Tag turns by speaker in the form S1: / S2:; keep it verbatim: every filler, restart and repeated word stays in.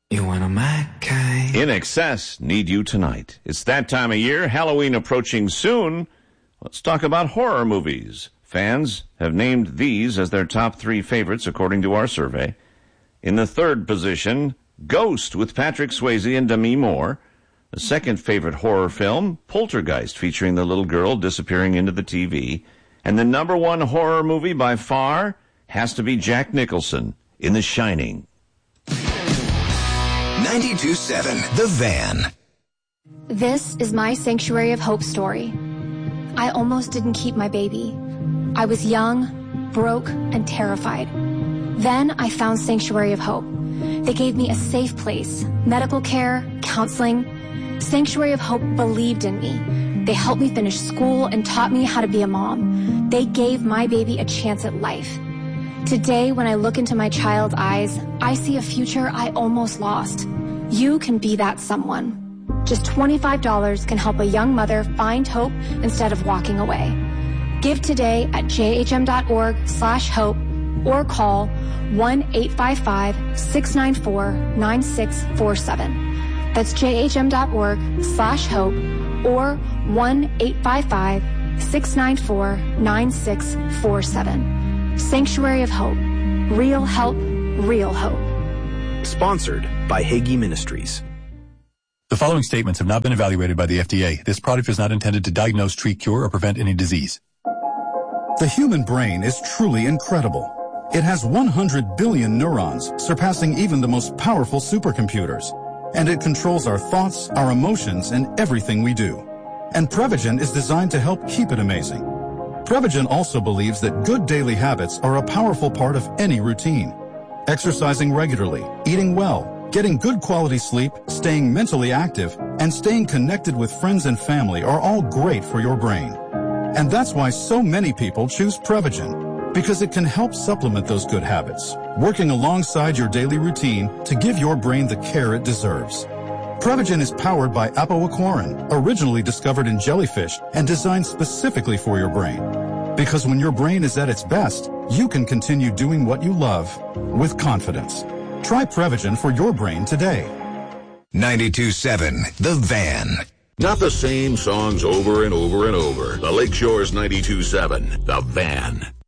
S1: You want a Mackay?
S2: In Excess, Need You Tonight. It's that time of year, Halloween approaching soon. Let's talk about horror movies. Fans have named these as their top three favorites according to our survey. In the third position, Ghost with Patrick Swayze and Demi Moore. The second favorite horror film, Poltergeist, featuring the little girl disappearing into the T V. And the number one horror movie by far has to be Jack Nicholson in The Shining.
S3: ninety-two point seven The Van.
S4: This is my Sanctuary of Hope story. I almost didn't keep my baby. I was young, broke, and terrified. Then I found Sanctuary of Hope. They gave me a safe place, medical care, counseling. Sanctuary of Hope believed in me. They helped me finish school and taught me how to be a mom. They gave my baby a chance at life. Today, when I look into my child's eyes, I see a future I almost lost. You can be that someone. Just twenty-five dollars can help a young mother find hope instead of walking away. Give today at jhm.org slash hope or call one eight five five, six nine four, nine six four seven. That's jhm.org slash hope or one eight five five, six nine four, nine six four seven. Sanctuary of Hope. Real help, real hope.
S5: Sponsored by Hagee Ministries.
S6: The following statements have not been evaluated by the F D A. This product is not intended to diagnose, treat, cure, or prevent any disease.
S7: The human brain is truly incredible. It has one hundred billion neurons, surpassing even the most powerful supercomputers. And it controls our thoughts, our emotions, and everything we do. And Prevagen is designed to help keep it amazing. Prevagen also believes that good daily habits are a powerful part of any routine. Exercising regularly, eating well, getting good quality sleep, staying mentally active, and staying connected with friends and family are all great for your brain. And that's why so many people choose Prevagen, because it can help supplement those good habits, working alongside your daily routine to give your brain the care it deserves. Prevagen is powered by apoaquarin, originally discovered in jellyfish and designed specifically for your brain. Because when your brain is at its best, you can continue doing what you love with confidence. Try Prevagen for your brain today.
S3: ninety-two point seven The Van.
S8: Not the same songs over and over and over. The Lakeshore's ninety-two point seven The Van.